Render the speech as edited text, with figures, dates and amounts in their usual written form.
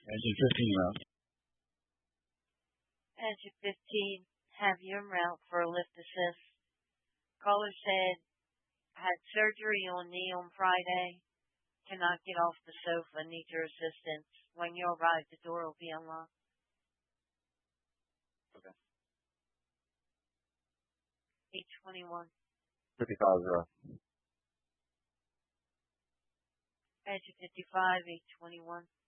Engine 15 route. Engine 15, have you en route for a lift assist. Caller said, had surgery on knee on Friday. Cannot get off the sofa. Need your assistance. When you arrive, the door will be unlocked. Okay. 821. 55-0. Engine 55, 821.